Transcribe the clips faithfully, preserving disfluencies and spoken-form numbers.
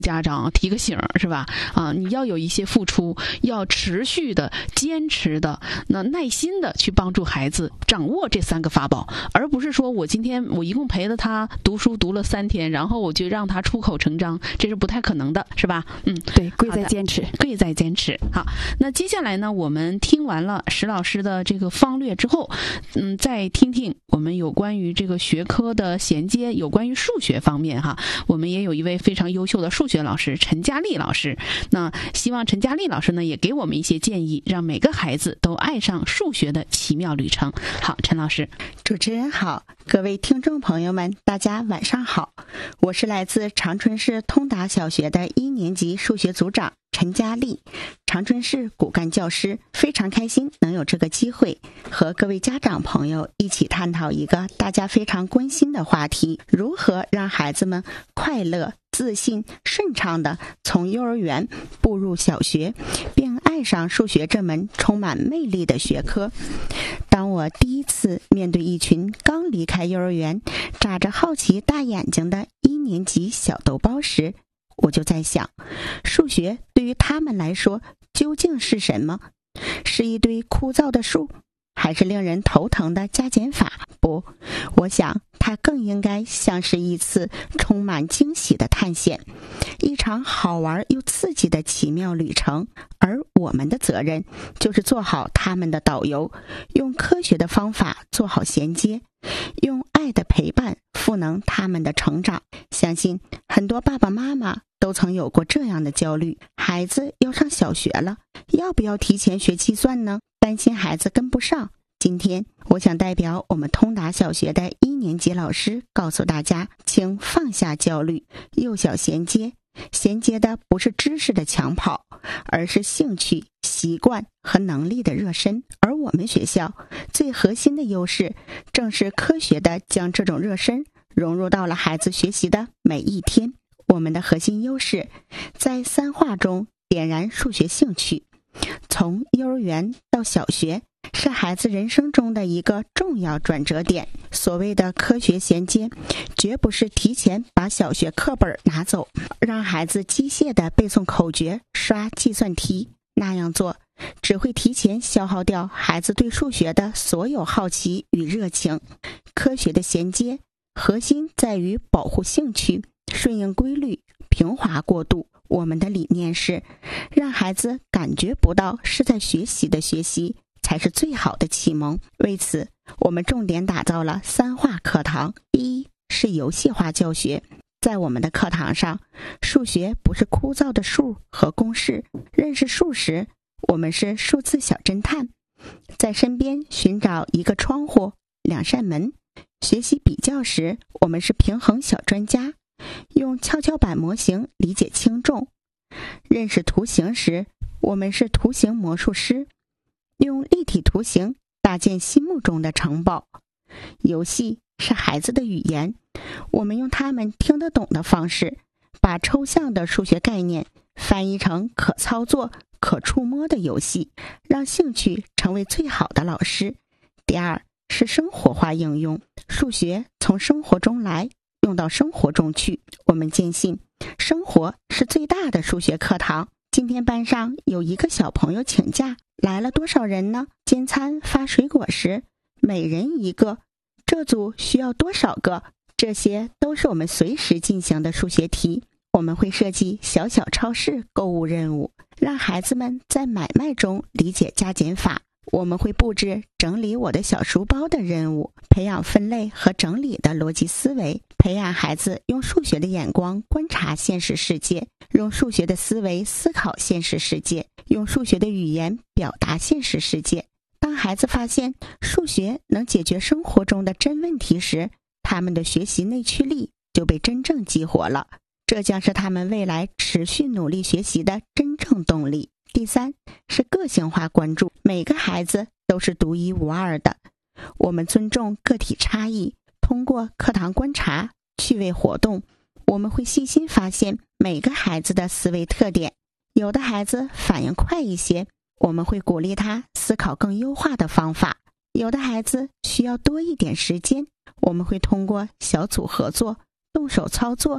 家长提个醒是吧？啊，你要有一些付出，要持续的、坚持的、那耐心的去帮助孩子掌握这三个法宝，而不是说我今天我一共陪了他读书读了三天，然后我就让他出口成章，这是不太可能的，是吧？嗯， 对，贵在坚持， 贵在坚持。好，那接下来呢，我们听完了石老师的这个方略之后，嗯，再听听我们有关于这个学科的衔接，有关于数学方面哈，我们也有一位非常优秀的数学老师陈佳丽老师，那希望陈佳丽老师呢也给我们一些建议，让每个孩子都爱上数学的奇妙旅程。好，陈老师。 主持人好，各位听众朋友们，大家晚上好，我是来自长春市通达小学的一年级数学组长陈佳丽，长春市骨干教师，非常开心能有这个机会和各位家长朋友一起探讨一个大家非常关心的话题，如何让孩子们快乐、自信、顺畅地从幼儿园步入小学，并爱上数学这门充满魅力的学科。当我第一次面对一群刚离开幼儿园、眨着好奇大眼睛的一年级小豆包时，我就在想，数学对于他们来说究竟是什么？是一堆枯燥的数，还是令人头疼的加减法？不，我想它更应该像是一次充满惊喜的探险，一场好玩又刺激的奇妙旅程。而我们的责任就是做好他们的导游，用科学的方法做好衔接，用爱的陪伴赋能他们的成长。相信很多爸爸妈妈都曾有过这样的焦虑，孩子要上小学了，要不要提前学计算呢？担心孩子跟不上。今天我想代表我们通达小学的一年级老师告诉大家，请放下焦虑，幼小衔接，衔接的不是知识的抢跑，而是兴趣、习惯和能力的热身。而我们学校最核心的优势，正是科学的将这种热身融入到了孩子学习的每一天。我们的核心优势在三化中点燃数学兴趣。从幼儿园到小学，是孩子人生中的一个重要转折点。所谓的科学衔接，绝不是提前把小学课本拿走，让孩子机械地背诵口诀、刷计算题。那样做只会提前消耗掉孩子对数学的所有好奇与热情。科学的衔接核心在于保护兴趣，顺应规律，平滑过渡。我们的理念是，让孩子感觉不到是在学习的学习才是最好的启蒙。为此，我们重点打造了三化课堂。第一是游戏化教学，在我们的课堂上，数学不是枯燥的数和公式，认识数时，我们是数字小侦探，在身边寻找一个窗户、两扇门。学习比较时，我们是平衡小专家，用跷跷板模型理解轻重。认识图形时，我们是图形魔术师，用立体图形搭建心目中的城堡。游戏是孩子的语言，我们用他们听得懂的方式，把抽象的数学概念翻译成可操作、可触摸的游戏，让兴趣成为最好的老师。第二是生活化应用，数学从生活中来，用到生活中去。我们坚信，生活是最大的数学课堂。今天班上有一个小朋友请假，来了多少人呢？煎餐发水果时，每人一个，这组需要多少个？这些都是我们随时进行的数学题。我们会设计小小超市购物任务，让孩子们在买卖中理解加减法。我们会布置整理我的小书包的任务，培养分类和整理的逻辑思维，培养孩子用数学的眼光观察现实世界，用数学的思维思考现实世界，用数学的语言表达现实世界。当孩子发现数学能解决生活中的真问题时，他们的学习内驱力就被真正激活了，这将是他们未来持续努力学习的真正动力。第三是个性化关注，每个孩子都是独一无二的，我们尊重个体差异。通过课堂观察、趣味活动，我们会细心发现每个孩子的思维特点。有的孩子反应快一些，我们会鼓励他思考更优化的方法；有的孩子需要多一点时间，我们会通过小组合作、动手操作、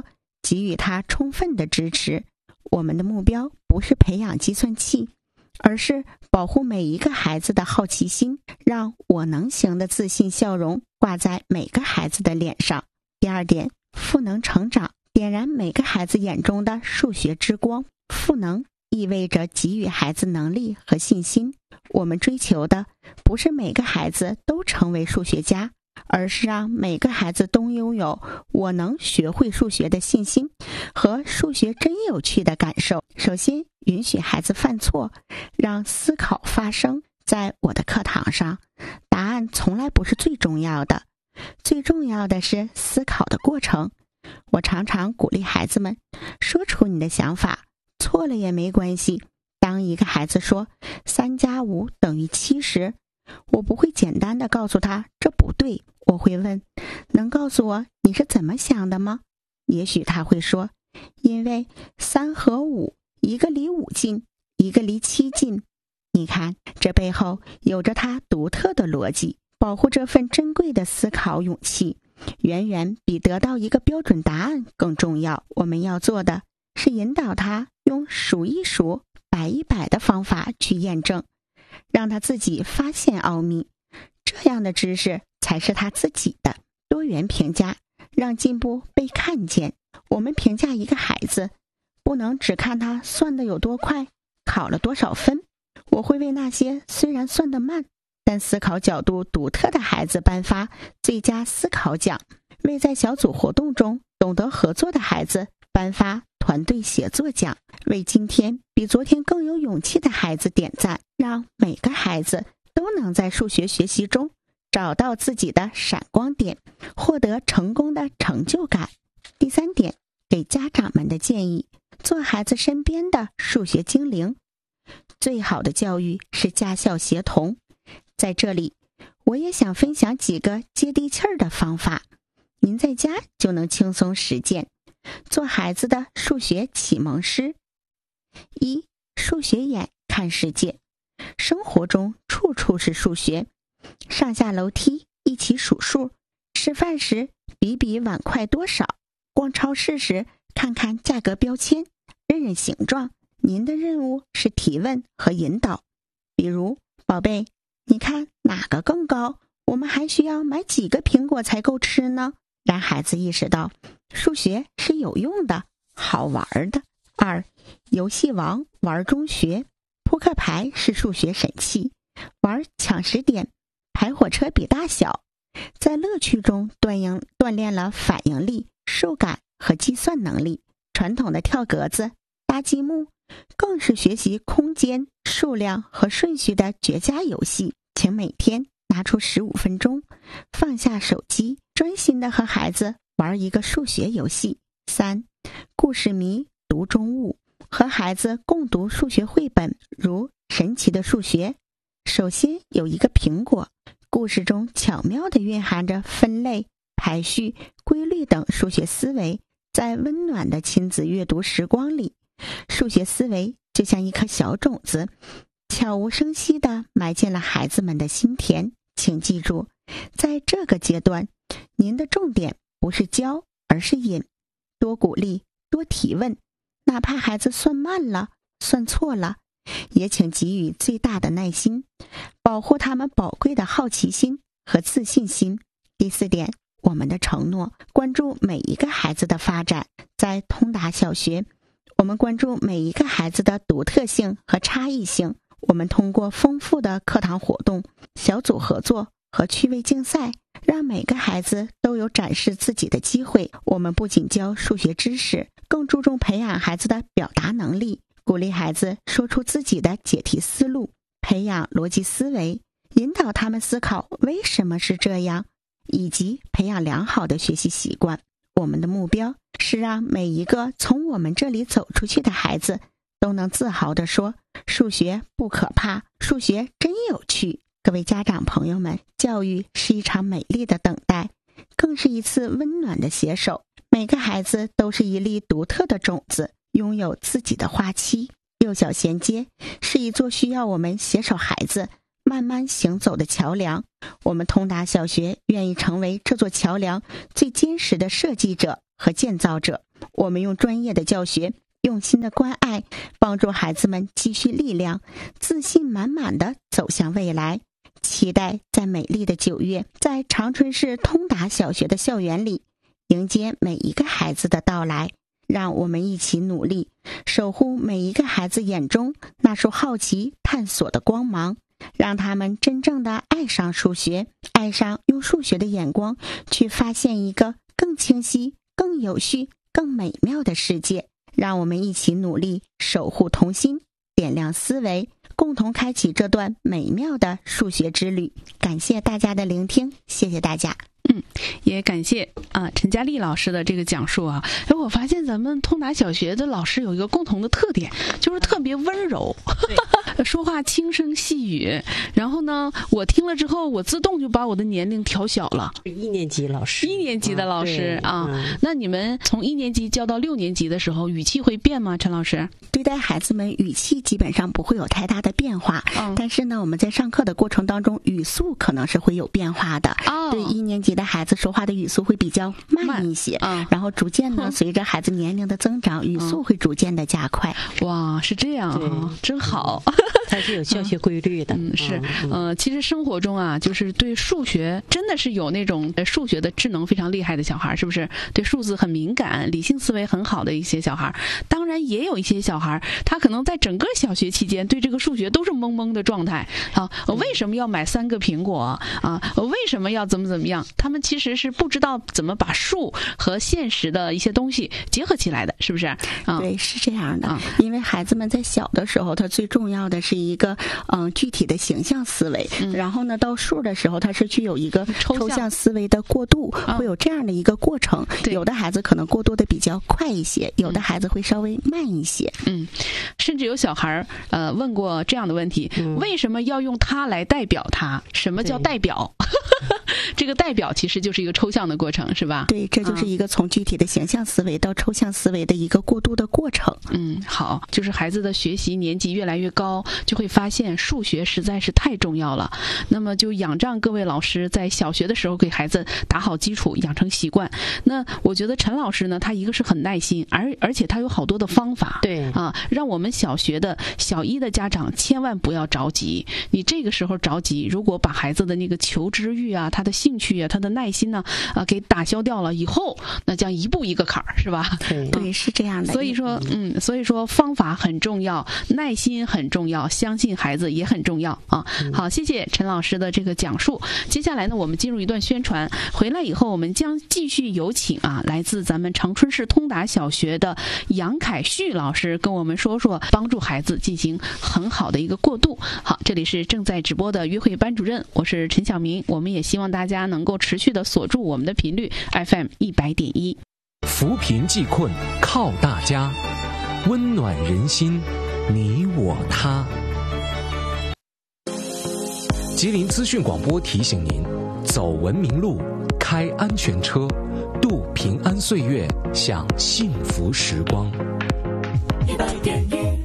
给予他充分的支持。我们的目标不是培养计算器，而是保护每一个孩子的好奇心，让我能行的自信笑容挂在每个孩子的脸上。第二点，赋能成长，点燃每个孩子眼中的数学之光。赋能意味着给予孩子能力和信心。我们追求的不是每个孩子都成为数学家，而是让每个孩子都拥有我能学会数学的信心和数学真有趣的感受。首先，允许孩子犯错，让思考发生。在我的课堂上，答案从来不是最重要的，最重要的是思考的过程。我常常鼓励孩子们说出你的想法，错了也没关系。当一个孩子说三加五等于七时，我不会简单的告诉他这不对，我会问，能告诉我你是怎么想的吗？也许他会说，因为三和五，一个离五近，一个离七近。你看，这背后有着他独特的逻辑。保护这份珍贵的思考勇气，远远比得到一个标准答案更重要。我们要做的是引导他用数一数、摆一摆的方法去验证，让他自己发现奥秘。这样的知识才是他自己的。多元评价，让进步被看见。我们评价一个孩子，不能只看他算得有多快，考了多少分。我会为那些虽然算得慢，但思考角度独特的孩子颁发最佳思考奖，为在小组活动中懂得合作的孩子颁发团队协作奖，为今天比昨天更有勇气的孩子点赞，让每个孩子都能在数学学习中找到自己的闪光点，获得成功的成就感。第三点，给家长们的建议，做孩子身边的数学精灵。最好的教育是家校协同。在这里，我也想分享几个接地气儿的方法，您在家就能轻松实践，做孩子的数学启蒙师。一、数学眼看世界。生活中处处是数学，上下楼梯一起数数，吃饭时比比碗筷多少，逛超市时看看价格标签，认认形状。您的任务是提问和引导，比如，宝贝，你看哪个更高？我们还需要买几个苹果才够吃呢？让孩子意识到数学是有用的，好玩的。二、游戏王玩中学。扑克牌是数学神器，玩抢十点，排火车比大小，在乐趣中锻应锻炼了反应力、数感和计算能力。传统的跳格子、搭积木更是学习空间、数量和顺序的绝佳游戏。请每天拿出十五分钟，放下手机，专心的和孩子玩一个数学游戏。三、故事迷读中物。和孩子共读数学绘本，如《神奇的数学》。首先有一个苹果，故事中巧妙地蕴含着分类、排序、规律等数学思维。在温暖的亲子阅读时光里，数学思维就像一颗小种子，悄无声息地埋进了孩子们的心田。请记住，在这个阶段，您的重点不是教，而是引。多鼓励，多提问，哪怕孩子算慢了，算错了，也请给予最大的耐心，保护他们宝贵的好奇心和自信心。第四点，我们的承诺，关注每一个孩子的发展。在通达小学，我们关注每一个孩子的独特性和差异性。我们通过丰富的课堂活动、小组合作和趣味竞赛，让每个孩子都有展示自己的机会。我们不仅教数学知识，更注重培养孩子的表达能力，鼓励孩子说出自己的解题思路，培养逻辑思维，引导他们思考为什么是这样，以及培养良好的学习习惯。我们的目标是让每一个从我们这里走出去的孩子都能自豪地说，数学不可怕，数学真有趣。各位家长朋友们，教育是一场美丽的等待，更是一次温暖的携手。每个孩子都是一粒独特的种子，拥有自己的花期。幼小衔接是一座需要我们携手孩子慢慢行走的桥梁。我们通达小学愿意成为这座桥梁最坚实的设计者和建造者。 我们用专业的教学，用心的关爱，帮助孩子们积蓄力量，自信满满的走向未来。期待在美丽的九月，在长春市通达小学的校园里，迎接每一个孩子的到来。让我们一起努力，守护每一个孩子眼中那束好奇探索的光芒，让他们真正的爱上数学，爱上用数学的眼光去发现一个更清晰、更有序、更美妙的世界。让我们一起努力，守护童心，点亮思维，共同开启这段美妙的数学之旅。感谢大家的聆听，谢谢大家。 嗯，也感谢啊陈佳丽老师的这个讲述啊。哎，我发现咱们通达小学的老师有一个共同的特点，就是特别温柔，说话轻声细语。然后呢，我听了之后，我自动就把我的年龄调小了。 一年级老师， 一年级的老师啊。 啊嗯、那你们从一年级教到六年级的时候，语气会变吗？陈老师？ 对待孩子们，语气基本上不会有太大的变化。 嗯、 但是呢，我们在上课的过程当中，语速可能是会有变化的。 哦、 对一年级的孩子说话的语速会比较慢一些， 嗯、 然后逐渐呢，随着孩子年龄的增长，语速会逐渐的加快。 哇，是这样啊，真好。 它是有教学规律的。 嗯，是，呃，其实生活中啊，就是对数学真的是有那种数学的智能非常厉害的小孩，是不是？对数字很敏感、理性思维很好的一些小孩，当然也有一些小孩，他可能在整个小学期间对这个数学都是懵懵的状态啊。为什么要买三个苹果啊？为什么要怎么怎么样？他们其实是不知道怎么把数和现实的一些东西结合起来的，是不是？啊， 对，是这样的。 啊、 因为孩子们在小的时候，他最重要的是一个嗯、呃、具体的形象思维，嗯、然后呢，到数的时候，他是具有一个抽象思维的过渡， 啊、 会有这样的一个过程。有的孩子可能过渡的比较快一些，有的孩子会稍微慢一些。 嗯，甚至有小孩呃问过这样的问题： 嗯、 为什么要用它来代表它？什么叫代表？这个代表其实就是一个抽象的过程，是吧？ 对，这就是一个从具体的形象思维到抽象思维的一个过渡的过程。 嗯，好，就是孩子的学习年级越来越高，就会发现数学实在是太重要了。那么就仰仗各位老师在小学的时候给孩子打好基础，养成习惯。那我觉得陈老师呢，他一个是很耐心，而而且他有好多的方法。 对啊，让我们小学的小一的家长千万不要着急。你这个时候着急，如果把孩子的那个求知欲啊、他的兴趣啊、他的耐心呢啊给打消掉了以后，那将一步一个坎儿，是吧？ 对，对，是这样的。 所以说，嗯，所以说方法很重要，耐心很重要，相信孩子也很重要啊。好，谢谢陈老师的这个讲述。接下来呢，我们进入一段宣传，回来以后我们将继续有请啊，来自咱们长春市通达小学的杨凯旭老师跟我们说说帮助孩子进行很好的一个过渡。好，这里是正在直播的约会班主任，我是陈晓明，我们也希望大家能够持续的锁住我们的频率 F M 一百点一。 扶贫济困靠大家，温暖人心，你我他。吉林资讯广播提醒您：走文明路，开安全车，度平安岁月，享幸福时光。 一百点一，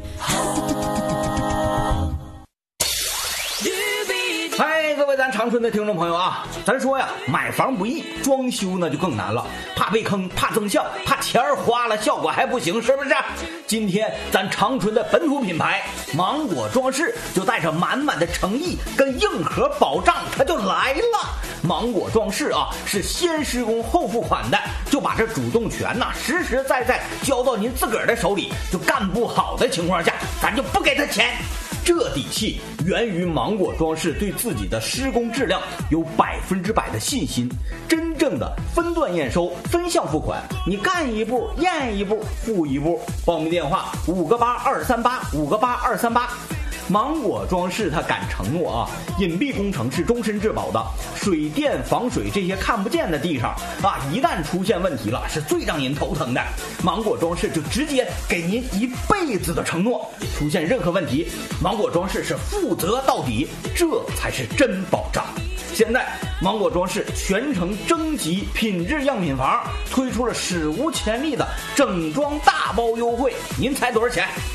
嗨，各位咱长春的听众朋友啊，咱说呀，买房不易，装修呢就更难了，怕被坑，怕增效，怕钱儿花了效果还不行，是不是？今天咱长春的本土品牌芒果装饰就带着满满的诚意跟硬核保障，它就来了。芒果装饰啊，是先施工后付款的，就把这主动权呐、啊、实实在在交到您自个儿的手里，就干不好的情况下，咱就不给他钱。这底气源于芒果装饰对自己的施工质量有百分之百的信心，真正的分段验收、分项付款，你干一步验一步付一步。报名电话五个八二三八五个八二三八。芒果装饰它敢承诺啊，隐蔽工程是终身质保的，水电防水这些看不见的地方啊，一旦出现问题了，是最让您头疼的。芒果装饰就直接给您一辈子的承诺，出现任何问题，芒果装饰是负责到底，这才是真保障。现在芒果装饰全程征集品质样品房，推出了史无前例的整装大包优惠，您猜多少钱？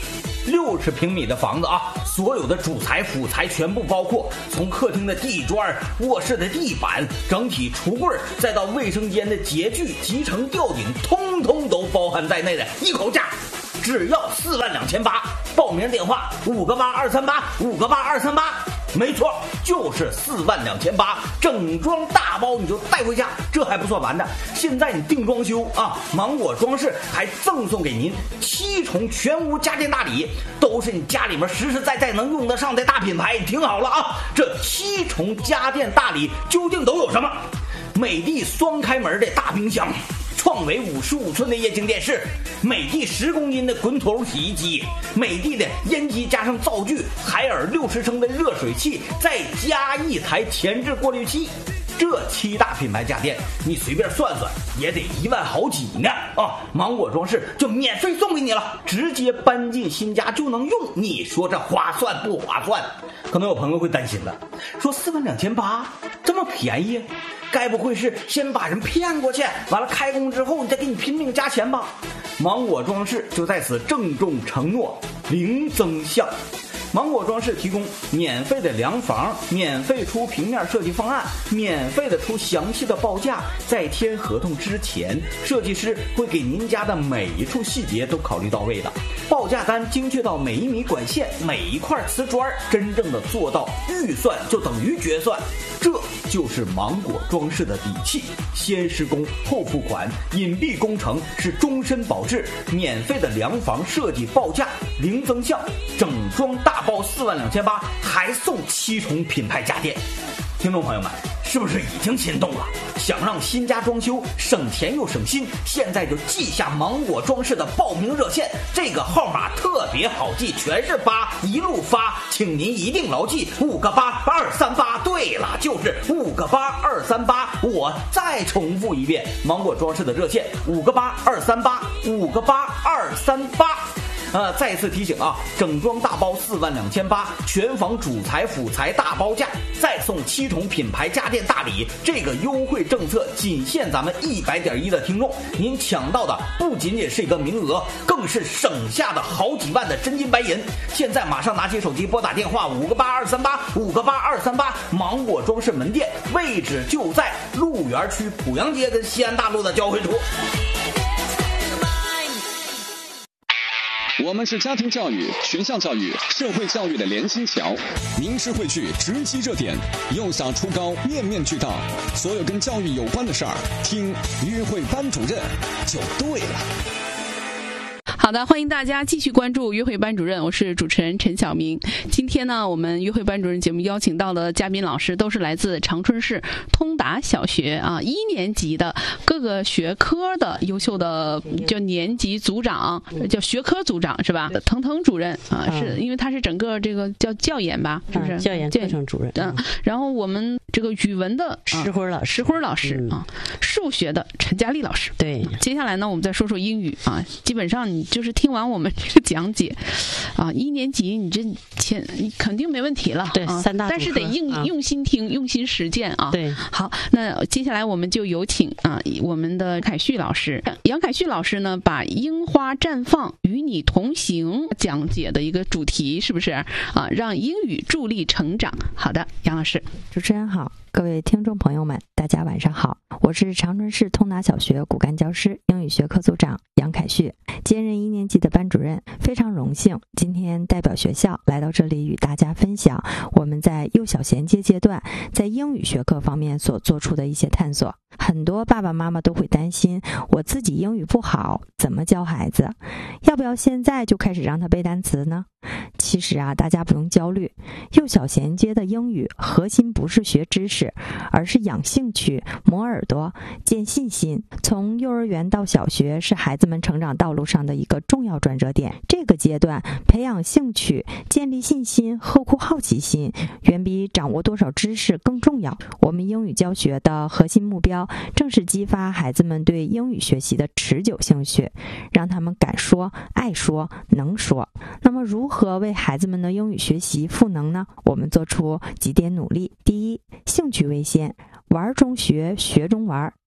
六十平米的房子啊，所有的主材辅材全部包括，从客厅的地砖、卧室的地板、整体橱柜，再到卫生间的洁具、集成吊顶，通通都包含在内的一口价，只要四万两千八。报名电话五个八二三八五个八二三八，没错，就是四万两千八，整装大包你就带回家。这还不算完的，现在你定装修啊，芒果装饰还赠送给您七重全屋家电大礼，都是你家里面实实在在能用得上的大品牌。你听好了啊，这七重家电大礼究竟都有什么？美的双开门的大冰箱，创维五十五寸的液晶电视，美的十公斤的滚筒洗衣机，美的的烟机加上灶具，海尔六十升的热水器，再加一台前置过滤器。这七大品牌家电，你随便算算也得一万好几呢啊！芒果装饰就免费送给你了，直接搬进新家就能用。你说这划算不划算？可能有朋友会担心了，说四万两千八这么便宜，该不会是先把人骗过去，完了开工之后你再给你拼命加钱吧？芒果装饰就在此郑重承诺，零增项。芒果装饰提供免费的量房，免费出平面设计方案，免费的出详细的报价。在签合同之前，设计师会给您家的每一处细节都考虑到位的，报价单精确到每一米管线、每一块瓷砖，真正的做到预算就等于决算。这就是芒果装饰的底气，先施工后付款，隐蔽工程是终身保质，免费的量房设计报价零增项，整装大包四万两千八，还送七重品牌家电。听众朋友们，是不是已经心动了？想让新家装修省钱又省心，现在就记下芒果装饰的报名热线，这个号码特别好记，全是八，一路发，请您一定牢记五个八二三八。对了，就是五个八二三八。我再重复一遍，芒果装饰的热线五个八二三八，五个八二三八。呃，再次提醒啊，整装大包四万两千八，全房主材辅材大包价，再送七重品牌家电大礼。这个优惠政策仅限咱们一百点一的听众，您抢到的不仅仅是一个名额，更是省下的好几万的真金白银。现在马上拿起手机拨打电话五个八二三八五个八二三八，芒果装饰门店位置就在鹿园区濮阳街跟西安大路的交汇处。 我们是家庭教育、学校教育、社会教育的联心桥。 名师汇聚，直击热点，幼小初高，面面俱到。所有跟教育有关的事儿，听约会班主任就对了。 好的，欢迎大家继续关注约会班主任，我是主持人陈晓明。今天呢，我们约会班主任节目邀请到的嘉宾老师都是来自长春市通达小学啊一年级的各个学科的优秀的叫年级组长，叫学科组长是吧？腾腾主任啊，是因为他是整个这个叫教研吧，是不是？ 教研课程主任。 嗯，然后我们这个语文的石辉老师， 石辉老师啊，数学的陈佳丽老师。 对， 接下来呢，我们再说说英语啊，基本上你就是听完我们这个讲解啊，一年级你这前你肯定没问题了， 对， 啊、 三大， 但是得用、啊、用心听，用心实践啊。 对， 好，那接下来我们就有请啊我们的凯旭老师，杨凯旭老师呢，把樱花绽放与你同行讲解的一个主题是不是啊？让英语助力成长。好的，杨老师， 主持人好。各位听众朋友们，大家晚上好，我是长春市通达小学骨干教师、英语学科组长杨凯旭，兼任一年级的班主任，非常荣幸今天代表学校来到这里与大家分享我们在幼小衔接阶段在英语学科方面所做出的一些探索。很多爸爸妈妈都会担心，我自己英语不好，怎么教孩子？要不要现在就开始让他背单词呢？其实啊，大家不用焦虑，幼小衔接的英语核心不是学知识，而是养兴趣、磨耳朵、建信心。从幼儿园到小学是孩子们成长道路上的一个重要转折点。这个阶段培养兴趣、建立信心、呵护好奇心，远比掌握多少知识更重要。我们英语教学的核心目标正是激发孩子们对英语学习的持久兴趣，让他们敢说、爱说、能说。那么如何为孩子们的英语学习赋能呢？我们做出几点努力。第一，兴趣为先，玩中学，学中玩。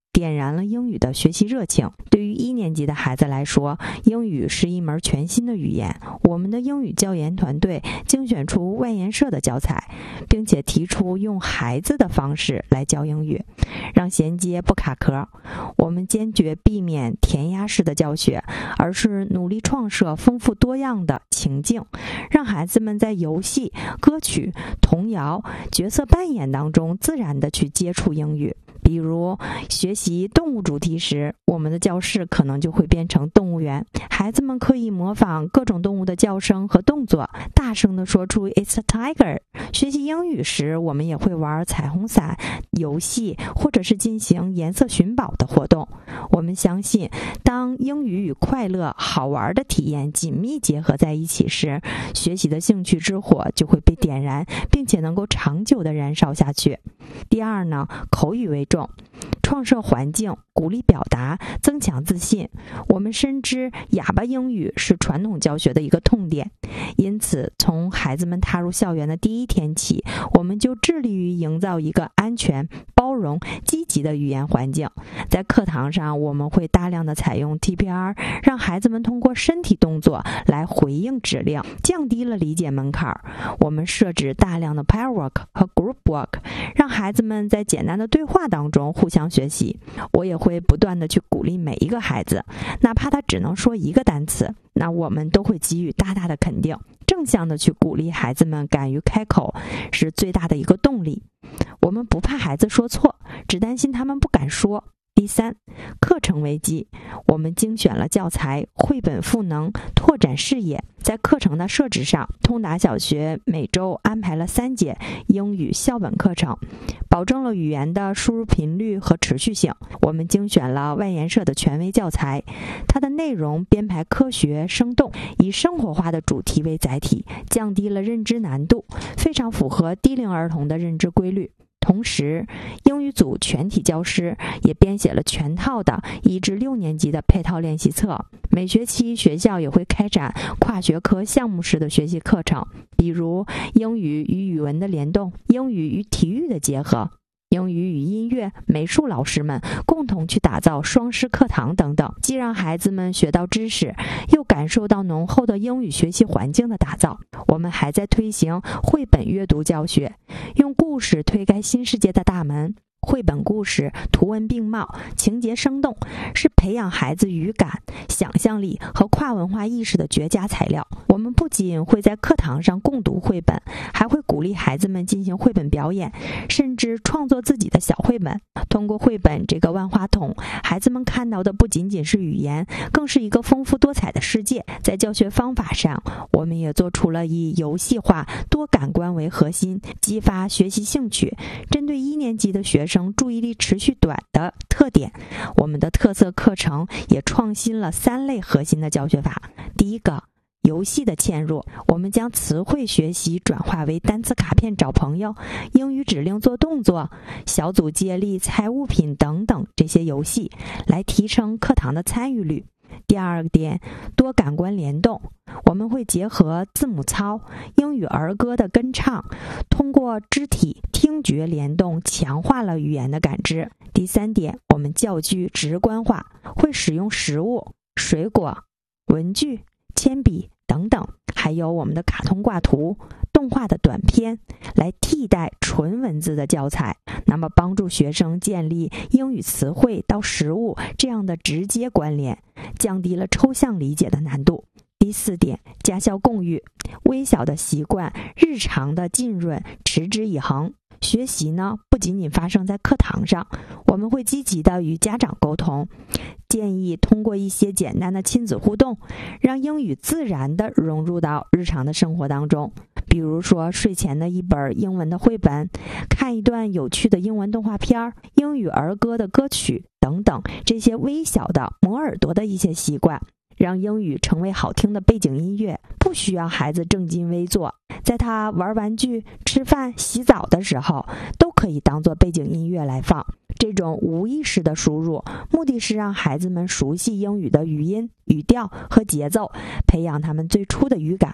点燃了英语的学习热情。对于一年级的孩子来说，英语是一门全新的语言。我们的英语教研团队精选出外研社的教材，并且提出用孩子的方式来教英语，让衔接不卡壳。我们坚决避免填鸭式的教学，而是努力创设丰富多样的情境，让孩子们在游戏、歌曲、童谣、角色扮演当中自然地去接触英语。比如学习动物主题时，我们的教室可能就会变成动物园，孩子们可以模仿各种动物的叫声和动作，大声地说出 It's a tiger。 学习英语时，我们也会玩彩虹伞游戏，或者是进行颜色寻宝的活动。我们相信，当英语与快乐、好玩的体验紧密结合在一起时，学习的兴趣之火就会被点燃，并且能够长久地燃烧下去。第二呢，口语为重，创设环境，鼓励表达，增强自信。我们深知哑巴英语是传统教学的一个痛点，因此从孩子们踏入校园的第一天起，我们就致力于营造一个安全、包容、积极的语言环境。在课堂上，我们会大量的采用 T P R， 让孩子们通过身体动作来回应指令，降低了理解门槛。我们设置大量的 pair work 和 group work， 让孩子们在简单的对话当中互相学习。我也会不断的去鼓励每一个孩子，哪怕他只能说一个单词，那我们都会给予大大的肯定。正向的去鼓励孩子们敢于开口，是最大的一个动力。我们不怕孩子说错，只担心他们不敢说。第三，课程为基，我们精选了教材、绘本赋能，拓展视野。在课程的设置上，通达小学每周安排了三节英语校本课程，保证了语言的输入频率和持续性。我们精选了外研社的权威教材，它的内容编排科学生动，以生活化的主题为载体，降低了认知难度，非常符合低龄儿童的认知规律。同时，英语组全体教师也编写了全套的一至六年级的配套练习册。每学期学校也会开展跨学科项目式的学习课程，比如英语与语文的联动、英语与体育的结合、英语与音乐、美术老师们共同去打造双师课堂等等，既让孩子们学到知识，又感受到浓厚的英语学习环境的打造。我们还在推行绘本阅读教学，用故事推开新世界的大门。绘本故事图文并茂，情节生动，是培养孩子语感、想象力和跨文化意识的绝佳材料。我们不仅会在课堂上共读绘本，还会鼓励孩子们进行绘本表演，甚至创作自己的小绘本。通过绘本这个万花筒，孩子们看到的不仅仅是语言，更是一个丰富多彩的世界。在教学方法上，我们也做出了以游戏化、多感官为核心，激发学习兴趣，针对一年级的学生注意力持续短的特点，我们的特色课程也创新了三类核心的教学法。第一个，游戏的嵌入，我们将词汇学习转化为单词卡片找朋友、英语指令做动作、小组接力猜物品等等这些游戏，来提升课堂的参与率。第二个点，多感官联动，我们会结合字母操、英语儿歌的跟唱，通过肢体、听觉联动，强化了语言的感知。第三点，我们教具直观化，会使用食物、水果、文具、铅笔等等，还有我们的卡通挂图、动画的短片，来替代纯文字的教材，那么帮助学生建立英语词汇到实物这样的直接关联，降低了抽象理解的难度。第四点，家校共育，微小的习惯，日常的浸润，持之以恒。学习呢，不仅仅发生在课堂上，我们会积极的与家长沟通，建议通过一些简单的亲子互动，让英语自然的融入到日常的生活当中。比如说睡前的一本英文的绘本，看一段有趣的英文动画片，英语儿歌的歌曲等等，这些微小的磨耳朵的一些习惯，让英语成为好听的背景音乐，不需要孩子正襟危坐，在他玩玩具、吃饭、洗澡的时候，都可以当做背景音乐来放。这种无意识的输入，目的是让孩子们熟悉英语的语音、语调和节奏，培养他们最初的语感。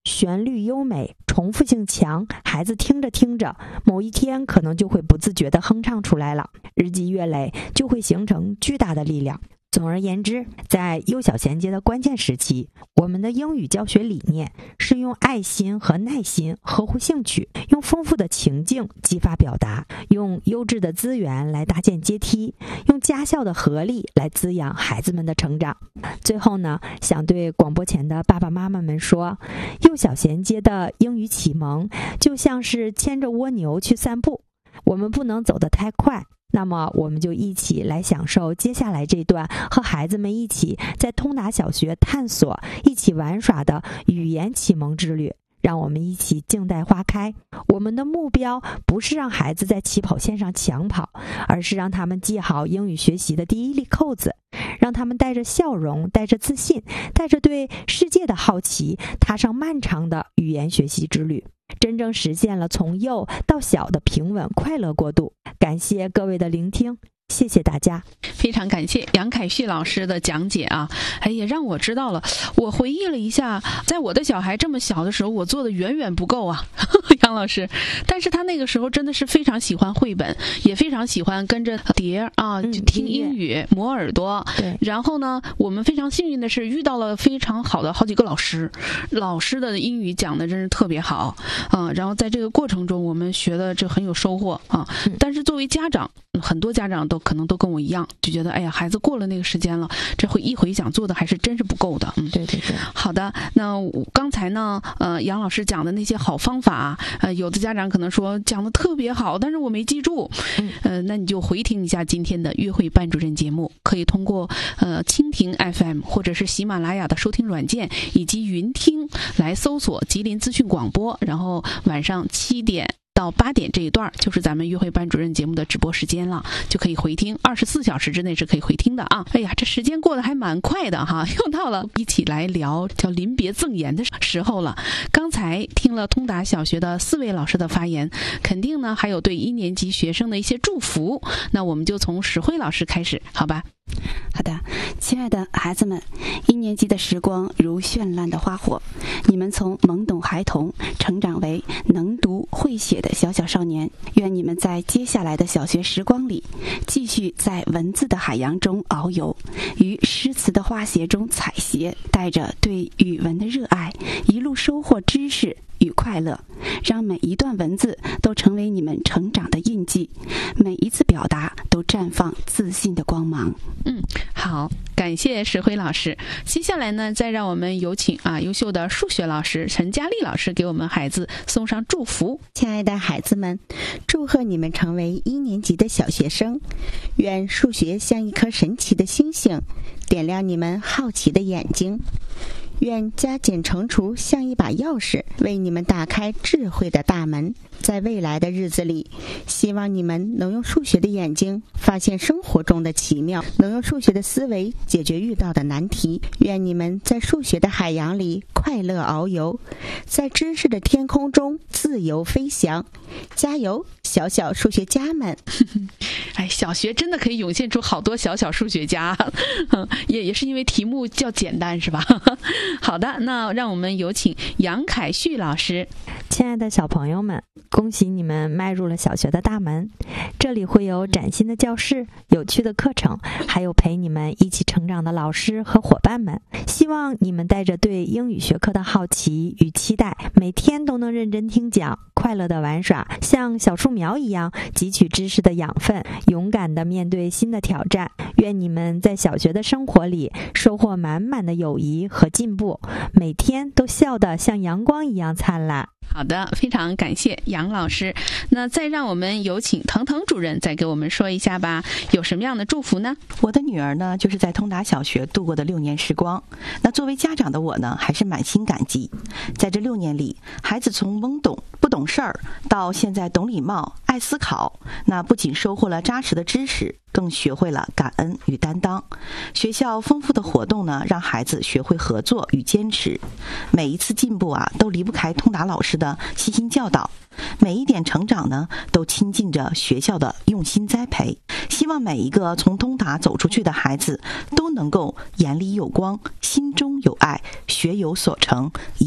旋律优美，重复性强，孩子听着听着，某一天可能就会不自觉地哼唱出来了，日积月累就会形成巨大的力量。总而言之，在幼小衔接的关键时期，我们的英语教学理念是用爱心和耐心呵护兴趣，用丰富的情境激发表达，用优质的资源来搭建阶梯，用家校的合力来滋养孩子们的成长。最后呢，想对广播前的爸爸妈妈们说，幼小衔接的英语启蒙就像是牵着蜗牛去散步，我们不能走得太快，那么我们就一起来享受接下来这段和孩子们一起在通达小学探索、一起玩耍的语言启蒙之旅。让我们一起静待花开。我们的目标不是让孩子在起跑线上抢跑，而是让他们系好英语学习的第一粒扣子，让他们带着笑容，带着自信，带着对世界的好奇，踏上漫长的语言学习之旅，真正实现了从幼到小的平稳快乐过渡。感谢各位的聆听，谢谢大家。 非常感谢杨凯旭老师的讲解啊，哎，也让我知道了。我回忆了一下，在我的小孩这么小的时候，我做的远远不够啊，杨老师。但是他那个时候真的是非常喜欢绘本，也非常喜欢跟着碟啊，就听英语、嗯、磨耳朵。 对。 然后呢，我们非常幸运的是遇到了非常好的好几个老师，老师的英语讲的真是特别好啊。然后在这个过程中，我们学的这很有收获啊。嗯、但是作为家长，很多家长都可能都跟我一样，就觉得哎呀，孩子过了那个时间了，这回一回想做的还是真是不够的。嗯， 对对对。 好的，那刚才呢，呃，杨老师讲的那些好方法，呃，有的家长可能说讲的特别好，但是我没记住。嗯，呃，那你就回听一下今天的约会班主任节目，可以通过呃蜻蜓 F M 或者是喜马拉雅的收听软件以及云听来搜索吉林资讯广播，然后晚上七点到八点这一段就是咱们约会班主任节目的直播时间了，就可以回听，二十四小时之内是可以回听的啊！哎呀，这时间过得还蛮快的哈，又到了一起来聊叫临别赠言的时候了。刚才听了通达小学的四位老师的发言，肯定呢还有对一年级学生的一些祝福，那我们就从石慧老师开始，好吧？ 好的，亲爱的孩子们，一年级的时光如绚烂的花火，你们从懵懂孩童成长为能读会写的小小少年。愿你们在接下来的小学时光里，继续在文字的海洋中遨游，于诗词的花鞋中采撷，带着对语文的热爱，一路收获知识与快乐，让每一段文字都成为你们成长的印记，每一次表达都绽放自信的光芒。 嗯，好，感谢石辉老师。接下来呢，再让我们有请啊优秀的数学老师陈佳丽老师给我们孩子送上祝福。 亲爱的孩子们，祝贺你们成为一年级的小学生，愿数学像一颗神奇的星星，点亮你们好奇的眼睛。愿加减乘除像一把钥匙，为你们打开智慧的大门。在未来的日子里，希望你们能用数学的眼睛发现生活中的奇妙，能用数学的思维解决遇到的难题。愿你们在数学的海洋里快乐遨游，在知识的天空中自由飞翔。加油，小小数学家们！ 哎，小学真的可以涌现出好多小小数学家，也也是因为题目较简单，是吧？好的，那让我们有请杨凯旭老师。 亲爱的小朋友们，恭喜你们迈入了小学的大门，这里会有崭新的教室、有趣的课程，还有陪你们一起成长的老师和伙伴们。希望你们带着对英语学科的好奇与期待，每天都能认真听讲，快乐的玩耍，像小树苗一样汲取知识的养分，勇敢地面对新的挑战。愿你们在小学的生活里收获满满的友谊和进步，每天都笑得像阳光一样灿烂。 好的，非常感谢杨老师。那再让我们有请腾腾主任再给我们说一下吧，有什么样的祝福呢？ 我的女儿呢，就是在通达小学度过的六年时光。那作为家长的我呢，还是满心感激。在这六年里，孩子从懵懂不懂事儿到现在懂礼貌、爱思考，那不仅收获了扎实的知识，更学会了感恩与担当。学校丰富的活动呢，让孩子学会合作与坚持。每一次进步啊，都离不开通达老师的细心教导。每一点成长呢，都亲近着学校的用心栽培。希望每一个从通达走出去的孩子，都能够眼里有光，心中有爱，学有所成，一路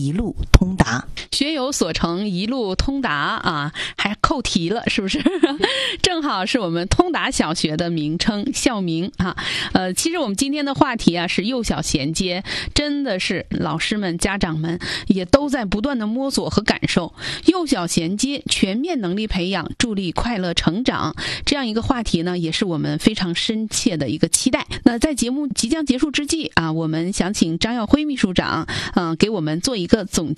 通达。 学有所成，一路通达啊，还扣题了，是不是？正好是我们通达小学的名称校名啊。呃，其实我们今天的话题啊是幼小衔接，真的是老师们、家长们也都在不断的摸索和感受。幼小衔接，全面能力培养，助力快乐成长，这样一个话题呢，也是我们非常深切的一个期待。那在节目即将结束之际啊，我们想请张耀辉秘书长，嗯、呃，给我们做一个总结。